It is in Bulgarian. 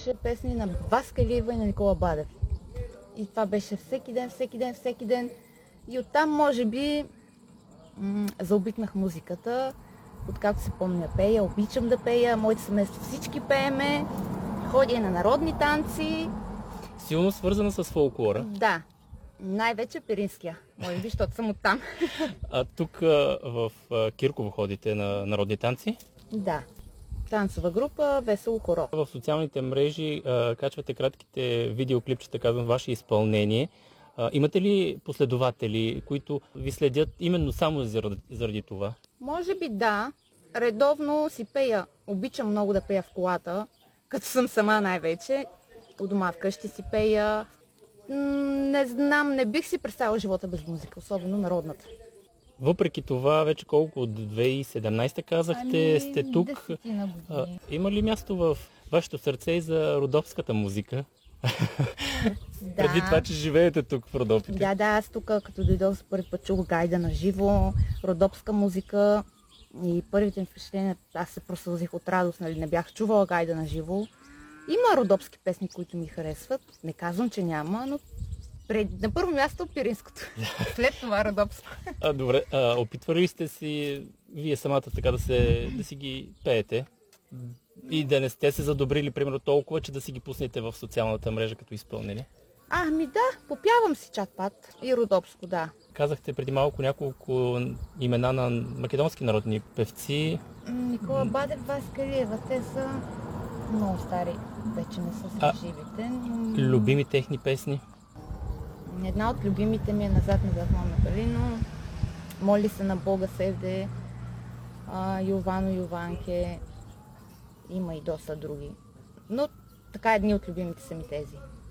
пееше песни на Васка Илиева и на Никола Бадев. И това беше всеки ден, всеки ден, всеки ден. И оттам, може би, заобикнах музиката. Откакто се помня, пея, обичам да пея, моите семейства всички пееме, ходя на народни танци. Силно свързана с фолклора. Да, най-вече Пиринския, може би, защото съм оттам. А тук в Кирково ходите на народни танци? Да, танцова група Весело хоро. В социалните мрежи качвате кратките видеоклипчета, казвам, ваше изпълнение. Имате ли последователи, които ви следят именно само заради това? Може би да. Редовно си пея. Обичам много да пея в колата, като съм сама най-вече. У дома вкъщи си пея. Не знам, не бих си представила живота без музика, особено народната. Въпреки това, вече колко от 2017 казахте, сте тук. Има ли място в вашето сърце и за родопската музика? Да. Преди това, че живеете тук в Родопите. Да, аз тук, като дойдох за първи път, чух Гайда на живо, родопска музика и първите ми впечатления, аз се просълзих от радост, нали, не бях чувала Гайда на живо. Има родопски песни, които ми харесват, не казвам, че няма, но на първо място Пиринското, след това родопско. Добре, опитвали ли сте си вие самата така да си ги пеете? И да не сте се задобрили, примерно, толкова, че да си ги пуснете в социалната мрежа като изпълнение? Да, попявам си чат-пат и родопско, да. Казахте преди малко няколко имена на македонски народни певци. Никола Бадев, Васка Илиева, те са много стари, вече не са живите. Любими техни песни? Една от любимите ми е Назад Мама Калино, Моли се на Бога Севде, Йовано Йованке, има и доста други. Но така едни от любимите са ми тези.